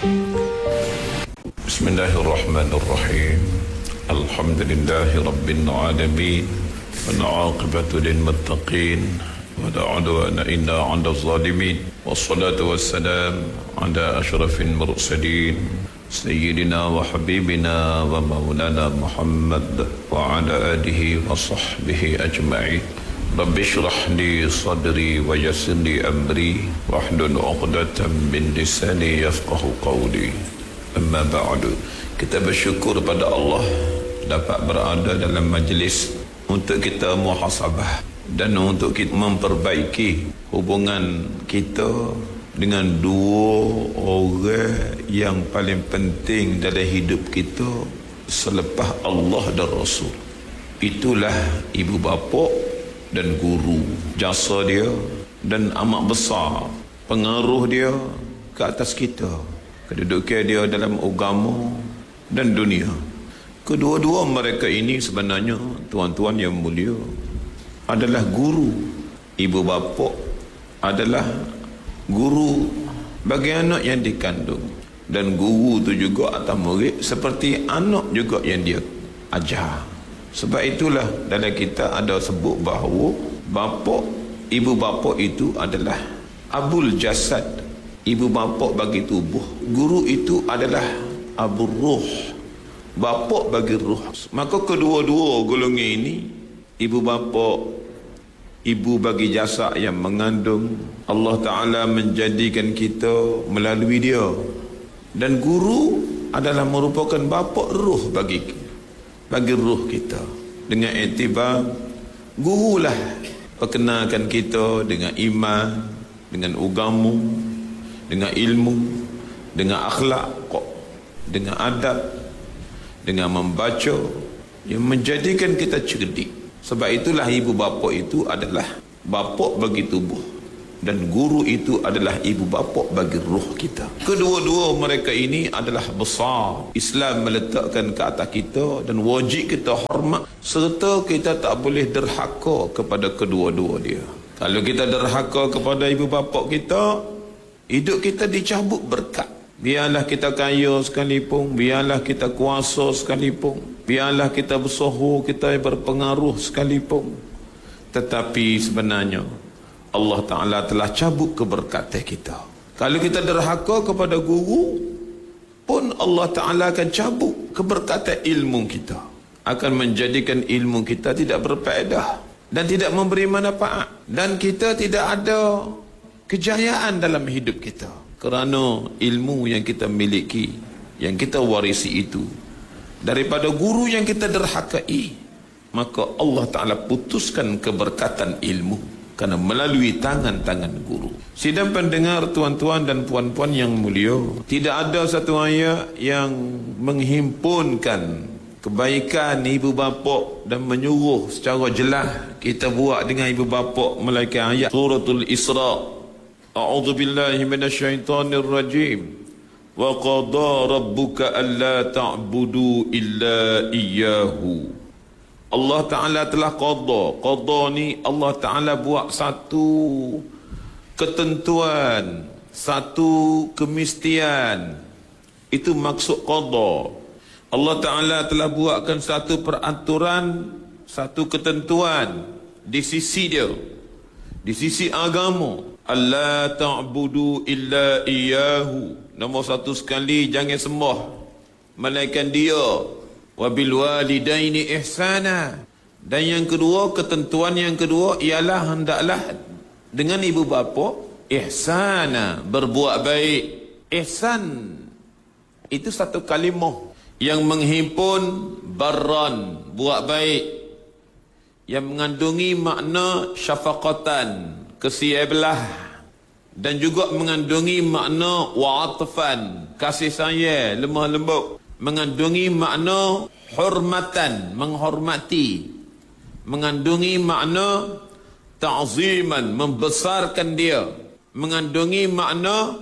Bismillahirrahmanirrahim. Alhamdulillahi Rabbil Alamin. Wal-aqibatu lil-muttaqin. Wala udwana illa 'alal zalimin. Wassalatu wassalam ala asyrafil mursalin. Sayyidina wa habibina wa maulana Muhammad wa ala alihi wa sahbihi ajma'in. Rabbi shrah li sadri wa yassir li amri wahlul 'uqdatam min lisani yafqahu qawli. Amma ba'du. Kita bersyukur pada Allah dapat berada dalam majlis untuk kita muhasabah dan untuk kita memperbaiki hubungan kita dengan dua orang yang paling penting dalam hidup kita selepas Allah dan Rasul. Itulah ibu bapa dan guru. Jasa dia dan amat besar pengaruh dia ke atas kita, kedudukan dia dalam agama dan dunia. Kedua-dua mereka ini sebenarnya, tuan-tuan yang mulia, adalah guru. Ibu bapa adalah guru bagi anak yang dikandung, dan guru tu juga atas murid seperti anak juga yang dia ajar. Sebab itulah dalam kita ada sebut bahawa ibu bapa itu adalah abul jasad, ibu bapa bagi tubuh. Guru itu adalah abul ruh, bapa bagi ruh. Maka kedua-dua golongan ini, ibu bapa, ibu bagi jasa yang mengandung, Allah Ta'ala menjadikan kita melalui dia. Dan guru adalah merupakan bapa ruh bagi ruh kita. Dengan iktibar, gurulah perkenalkan kita dengan iman, dengan agama, dengan ilmu, dengan akhlak, dengan adab, dengan membaca, yang menjadikan kita cerdik. Sebab itulah ibu bapa itu adalah bapa bagi tubuh, dan guru itu adalah ibu bapa bagi ruh kita. Kedua-dua mereka ini adalah besar. Islam meletakkan ke atas kita dan wajib kita hormat, serta kita tak boleh derhaka kepada kedua-dua dia. Kalau kita derhaka kepada ibu bapa kita, hidup kita dicabut berkat. Biarlah kita kaya sekalipun, biarlah kita kuasa sekalipun, biarlah kita bersohor, kita berpengaruh sekalipun, tetapi sebenarnya Allah Ta'ala telah cabut keberkatan kita. Kalau kita derhaka kepada guru pun, Allah Ta'ala akan cabut keberkatan ilmu kita, akan menjadikan ilmu kita tidak berfaedah dan tidak memberi manfaat, dan kita tidak ada kejayaan dalam hidup kita, kerana ilmu yang kita miliki, yang kita warisi itu daripada guru yang kita derhakai. Maka Allah Ta'ala putuskan keberkatan ilmu kerana melalui tangan-tangan guru. Sidang pendengar, tuan-tuan dan puan-puan yang mulia, tidak ada satu ayat yang menghimpunkan kebaikan ibu bapa dan menyuruh secara jelas kita buat dengan ibu bapa melainkan ayat suratul Isra. A'udzu billahi minasyaitonir rajim. Wa qada rabbuka alla ta'budu illa iyyahu. Allah Ta'ala telah qada ni Allah Ta'ala buat satu ketentuan, satu kemestian. Itu maksud qada. Allah Ta'ala telah buatkan satu peraturan, satu ketentuan di sisi dia, di sisi agama. Alla ta'budu illa iyyahu. Nombor satu sekali, jangan sembah melainkan dia. Wabil walidaini ihsana. Dan yang kedua, ketentuan yang kedua ialah hendaklah dengan ibu bapa ihsana, berbuat baik. Ihsan itu satu kalimah yang menghimpun barran, buat baik, yang mengandungi makna syafaqatan, kasih belah, dan juga mengandungi makna wa'atfan, kasih sayang, lemah lembut, mengandungi makna hurmatan, menghormati, mengandungi makna ta'ziman, membesarkan dia, mengandungi makna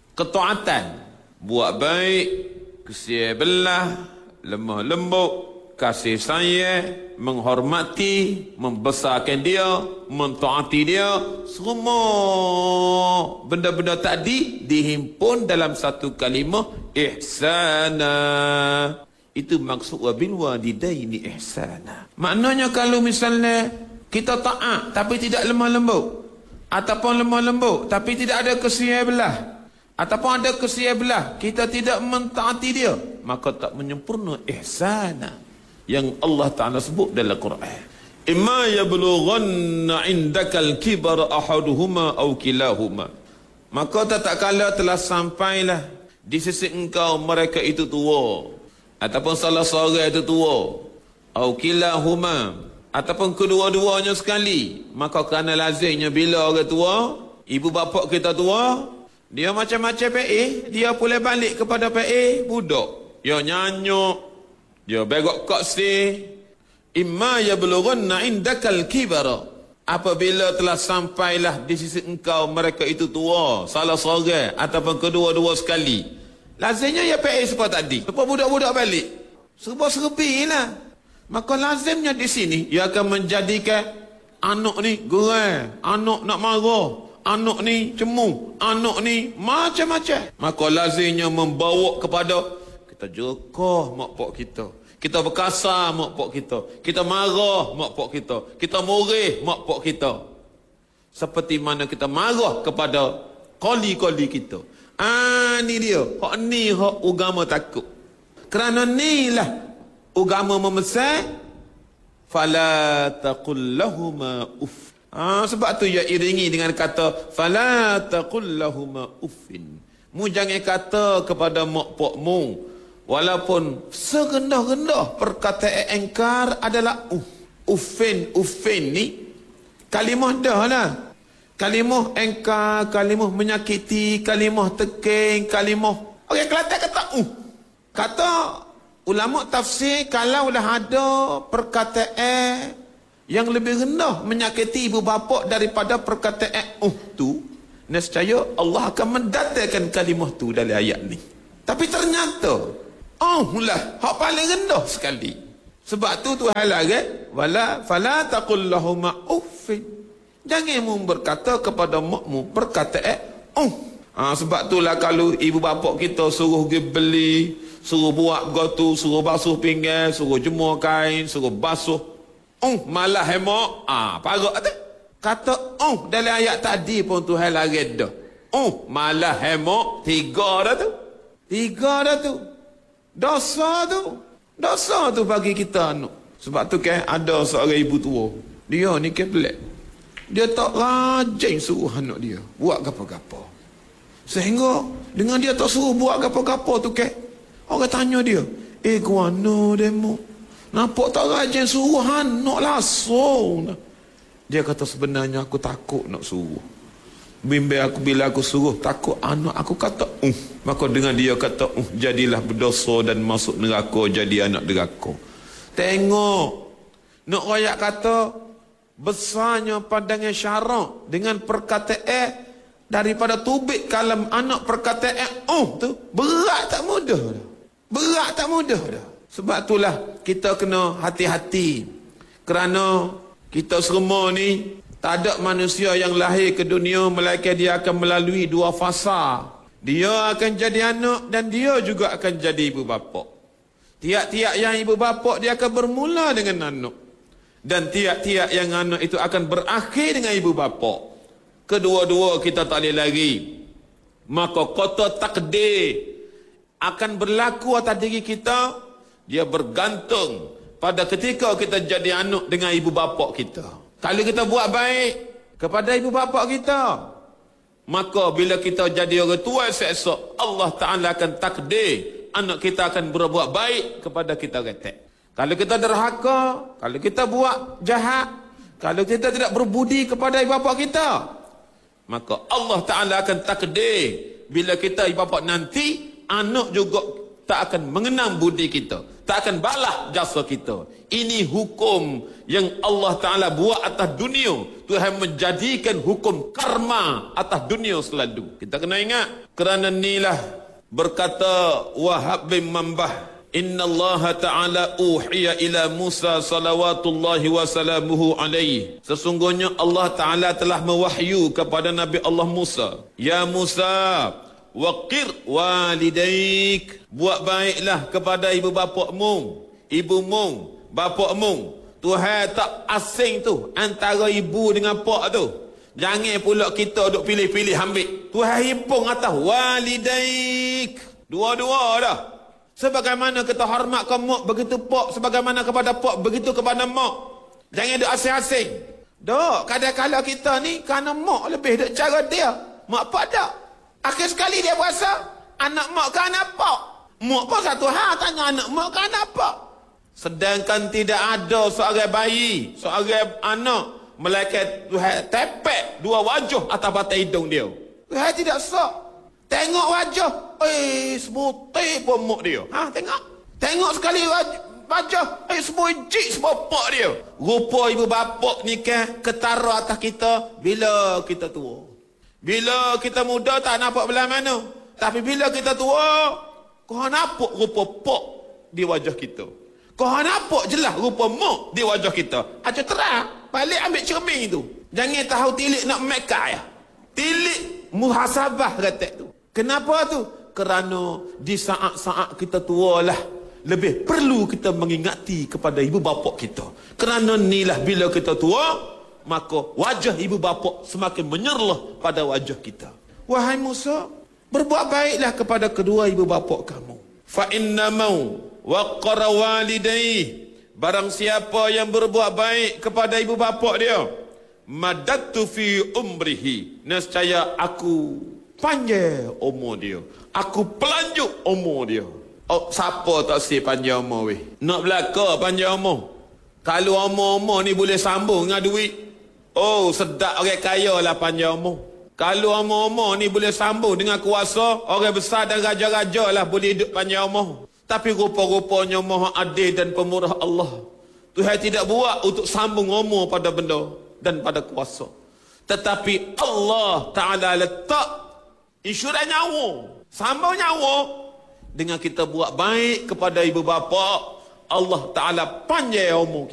ketaatan, buat baik, kasih belah, lemah lembut, kasih sayang, menghormati, membesarkan dia, mentaati dia, semua benda-benda tadi dihimpun dalam satu kalimah ihsana. Itu maksud wabil walidaini ihsana. Maknanya kalau misalnya kita taat tapi tidak lemah lembut, ataupun lemah lembut tapi tidak ada kesian belah, ataupun ada kesian belah kita tidak mentaati dia, maka tak menyempurna ihsana yang Allah Ta'ala sebut dalam Quran. Imma yablughanna indakal kibar ahaduhuma aw kilahuma. Maka tak kala telah sampailah di sisi engkau mereka itu tua, ataupun salah seorang itu tua, aw kilahuma, ataupun kedua-duanya sekali. Maka kerana lazimnya bila orang tua, ibu bapa kita tua, dia macam-macam dia boleh balik kepada budak. Dia nyanyuk, dia begok kaksi. Imma yablughanna indakal kibara. Apabila telah sampailah di sisi engkau mereka itu tua, salah seorang ataupun kedua-dua sekali, lazimnya ya seperti tadi. Lepas budak-budak balik, serba-serbi lah. Maka lazimnya di sini ia akan menjadikan anak ni gerai, anak nak marah, anak ni cemung, anak ni macam-macam. Maka lazimnya membawa kepada kita jerkah mak pak kita, kita berkasar mak pak kita, kita marah mak pak kita, kita murih mak pak kita, seperti mana kita marah kepada koli-koli kita. Ni dia, hak ni hak agama takut. Kerana ni lah agama memesan fala taqul lahuma uff. Sebab tu ia iringi dengan kata fala taqul lahuma uffin. Mu jangan kata kepada mak pokmu walaupun serendah-rendah perkataan engkar adalah uffin. Uffin ni kalimah dah lah. Kalimah engkar, kalimah menyakiti, kalimah teking, kalimah. Okey, Kelantan kata Kata ulama tafsir, kalau dah ada perkataan yang lebih rendah menyakiti ibu bapa daripada perkataan tu, nescaya Allah akan mendatangkan kalimah tu dalam ayat ni. Tapi ternyata lah hak paling rendah sekali. Sebab tu Tuhan larang wala fala taqul lahuma uffin. Jangan mu berkata kepada makmu perkataan sebab itulah kalau ibu bapa kita suruh pergi beli, suruh buat gotu, suruh basuh pinggan, suruh jemur kain, suruh basuh, malah hemak, parah tu. Kata dalam ayat tadi pun Tuhan larang dah. Malah hemak, tiga dah tu. Dosa tu bagi kita anak. Sebab tu kan ada seorang ibu tua, dia ni keblek, dia tak rajin suruh anak dia buat apa-apa. Sehingga dengan dia tak suruh buat apa-apa tu kan, orang tanya dia, guano demo, nampak tak rajin suruh anak langsung. Dia kata sebenarnya aku takut nak suruh. Bimbing aku bila aku suruh takut anak aku kata maka dengan dia kata jadilah berdosa dan masuk neraka, jadi anak neraka. Tengok nak royak kata besarnya pandangan syarak dengan perkataan daripada tubik kalam anak perkataan tu berat tak mudah dah. Sebab itulah kita kena hati-hati, kerana kita semua ni tak ada manusia yang lahir ke dunia melainkan dia akan melalui dua fasa. Dia akan jadi anak dan dia juga akan jadi ibu bapa. Tiap-tiap yang ibu bapa dia akan bermula dengan anak, dan tiap-tiap yang anak itu akan berakhir dengan ibu bapa. Kedua-dua kita tak boleh lari. Maka kata takdir akan berlaku atas diri kita, dia bergantung pada ketika kita jadi anak dengan ibu bapa kita. Kalau kita buat baik kepada ibu bapa kita, maka bila kita jadi orang tua esok, Allah Ta'ala akan takdir anak kita akan berbuat baik kepada kita retak. Kalau kita derhaka, kalau kita buat jahat, kalau kita tidak berbudi kepada ibu bapa kita, maka Allah Ta'ala akan takdir bila kita ibu bapa nanti, anak juga tak akan mengenang budi kita, tak akan balas jasa kita. Ini hukum yang Allah Ta'ala buat atas dunia. Tuhan menjadikan hukum karma atas dunia selalu. Kita kena ingat, kerana inilah berkata Wahab bin Mambah, Inna Allah Ta'ala uhiya ila Musa salawatullahi wa salamuhu alaihi. Sesungguhnya Allah Ta'ala telah mewahyu kepada Nabi Allah Musa. Ya Musa, waqir walidaik. Buat baiklah kepada ibu bapakmu, ibumu, bapakmu. Tuhan tak asing tu antara ibu dengan pak tu. Jangan pula kita duk pilih-pilih ambil. Tuhan himpun atas walidaik. Dua-dua dah. Sebagaimana kita hormat ke mak, begitu pak. Sebagaimana kepada pak, begitu kepada mak. Jangan duk asing-asing. Dok, kadang-kadang kita ni kerana mak lebih duk cara dia. Mak pak tak. Akhir sekali dia berasa anak mak ke anak pak. Mak pun satu hal tanya anak mak ke anak pak. Sedangkan tidak ada seorang bayi, seorang anak malaikat Tuhan tepek dua wajah atas batang hidung dia. Tuhan tidak sok. Tengok wajah, sebutir pun mak dia. Tengok sekali wajah, sebujik sebapak dia. Rupa ibu bapak ni kan ketara atas kita bila kita tua. Bila kita muda tak nampak belah mana. Tapi bila kita tua, kau nampak rupa pak di wajah kita. Kau nampak jelas rupa mak di wajah kita. Aja terang, balik ambil cermin tu. Jangan tahu tilik nak make ya. Tilik muhasabah kata tu. Kenapa tu? Kerana di saat-saat kita tua lah, lebih perlu kita mengingati kepada ibu bapa kita. Kerana inilah bila kita tua, maka wajah ibu bapa semakin menyerlah pada wajah kita. Wahai Musa, berbuat baiklah kepada kedua ibu bapa kamu. Fa innamau waqara walidayhi. Barang siapa yang berbuat baik kepada ibu bapa dia, madattu fi umrihi. Nescaya aku panjang umur dia. Aku pelanjut umur dia. Oh, siapa tak si panjang umur weh? Nak belaka panjang umur. Kalau umur-umur ni boleh sambung dengan duit. Oh, sedap orang kaya lah panjang umur. Kalau umur-umur ni boleh sambung dengan kuasa, orang besar dan raja-raja lah boleh hidup panjang umur. Tapi rupa-rupanya Maha Adil dan Pemurah Allah. Tuhan tidak buat untuk sambung umur pada benda dan pada kuasa. Tetapi Allah Ta'ala letak insyurans nyawa, sambung nyawa. Dengan kita buat baik kepada ibu bapa, Allah Ta'ala panjang umur.